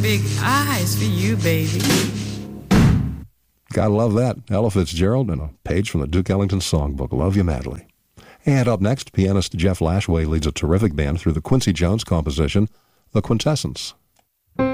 Big eyes for you, baby. Gotta love that. Ella Fitzgerald and a page from the Duke Ellington songbook. Love you madly. And up next, pianist Jeff Lashway leads a terrific band through the Quincy Jones composition, The Quintessence.